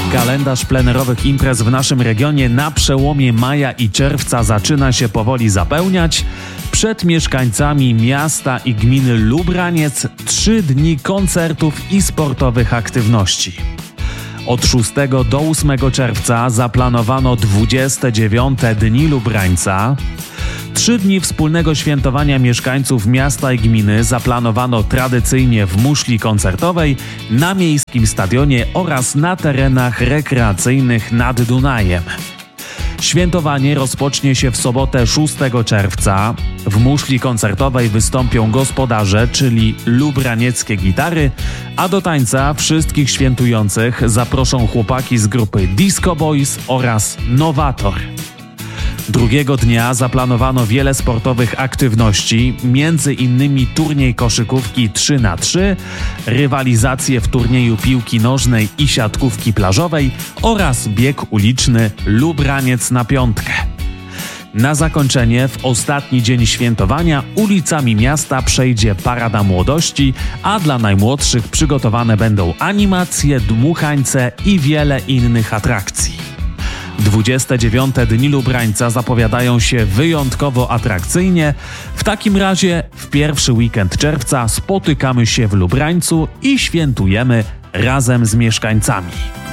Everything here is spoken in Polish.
Kalendarz plenerowych imprez w naszym regionie na przełomie maja i czerwca zaczyna się powoli zapełniać. Przed mieszkańcami miasta i gminy Lubraniec 3 dni koncertów i sportowych aktywności. Od 6 do 8 czerwca zaplanowano 29. Dni Lubrańca. 3 dni wspólnego świętowania mieszkańców miasta i gminy zaplanowano tradycyjnie w muszli koncertowej, na miejskim stadionie oraz na terenach rekreacyjnych nad Dunajem. Świętowanie rozpocznie się w sobotę 6 czerwca. W muszli koncertowej wystąpią gospodarze, czyli lubranieckie gitary, a do tańca wszystkich świętujących zaproszą chłopaki z grupy Disco Boys oraz Nowator. Drugiego dnia zaplanowano wiele sportowych aktywności, m.in. turniej koszykówki 3x3, rywalizacje w turnieju piłki nożnej i siatkówki plażowej oraz bieg uliczny Lubraniec na piątkę. Na zakończenie, w ostatni dzień świętowania, ulicami miasta przejdzie Parada Młodości, a dla najmłodszych przygotowane będą animacje, dmuchańce i wiele innych atrakcji. 29. Dni Lubrańca zapowiadają się wyjątkowo atrakcyjnie. W takim razie w pierwszy weekend czerwca spotykamy się w Lubrańcu i świętujemy razem z mieszkańcami.